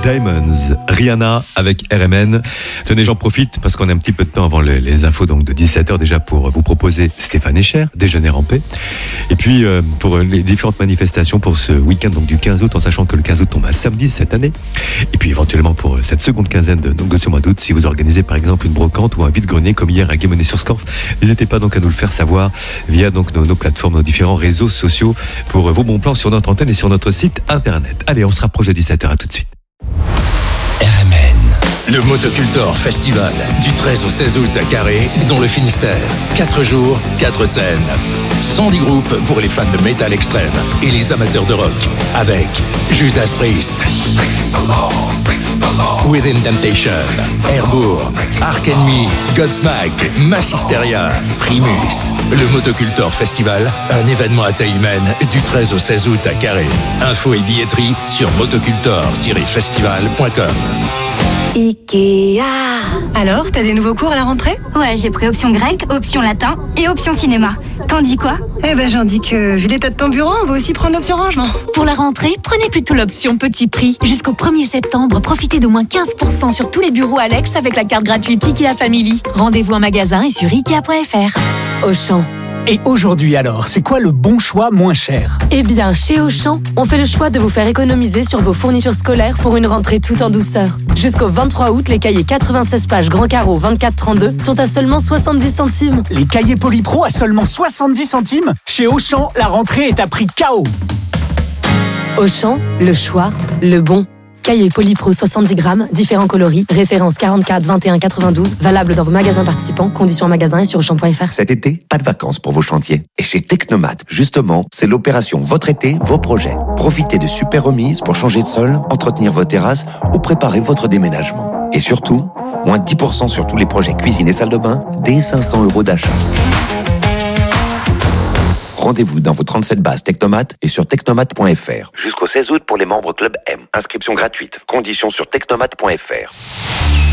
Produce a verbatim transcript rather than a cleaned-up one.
Diamonds, Rihanna avec R M N. Tenez, j'en profite parce qu'on a un petit peu de temps avant les, les infos donc de dix-sept heures déjà pour vous proposer Stéphane Echer, Déjeuner en paix. Et puis euh, pour les différentes manifestations pour ce week-end donc du quinze août, en sachant que le quinze août tombe un samedi cette année. Et puis éventuellement pour cette seconde quinzaine de, donc de ce mois d'août, si vous organisez par exemple une brocante ou un vide-grenier comme hier à Guémené-sur-Scorff, n'hésitez pas donc à nous le faire savoir via donc nos, nos plateformes, nos différents réseaux sociaux pour vos bons plans sur notre antenne et sur notre site internet. Allez, on se rapproche de dix-sept heures, à tout de suite. R M N, le Motocultor Festival, du treize au seize août à Carré, dans le Finistère. quatre jours, quatre scènes. cent dix groupes pour les fans de métal extrême et les amateurs de rock. Avec Judas Priest, Within Temptation, Airborne, Ark Enemy, Godsmack, Mass Hysteria, Primus. Le Motocultor Festival, un événement à taille humaine du treize au seize août à Carré. Info et billetterie sur motocultor tiret festival point com. Ikea. Alors, t'as des nouveaux cours à la rentrée? Ouais, j'ai pris option grec, option latin et option cinéma. T'en dis quoi? Eh ben, j'en dis que, vu l'état de ton bureau, on va aussi prendre l'option rangement. Pour la rentrée, prenez plutôt l'option petit prix. Jusqu'au premier septembre, profitez d'au moins quinze pour cent sur tous les bureaux Alex avec la carte gratuite Ikea Family. Rendez-vous en magasin et sur ikea point f r. Auchan. Et aujourd'hui alors, c'est quoi le bon choix moins cher? Eh bien, chez Auchan, on fait le choix de vous faire économiser sur vos fournitures scolaires pour une rentrée tout en douceur. Jusqu'au vingt-trois août, les cahiers quatre-vingt-seize pages grand carreau vingt-quatre trente-deux sont à seulement soixante-dix centimes. Les cahiers Polypro à seulement soixante-dix centimes? Chez Auchan, la rentrée est à prix K O. Auchan, le choix, le bon. Cahier Polypro soixante-dix grammes, différents coloris, référence quarante-quatre vingt et un quatre-vingt-douze, valable dans vos magasins participants, conditions en magasin et sur auchan point f r. Cet été, pas de vacances pour vos chantiers. Et chez Technomat, justement, c'est l'opération Votre été, vos projets. Profitez de super remises pour changer de sol, entretenir vos terrasses ou préparer votre déménagement. Et surtout, moins dix pour cent sur tous les projets cuisine et salle de bain, dès cinq cents euros d'achat. Rendez-vous dans vos trente-sept bases Technomat et sur technomat point f r. Jusqu'au seize août pour les membres Club M. Inscription gratuite. Conditions sur technomat point f r.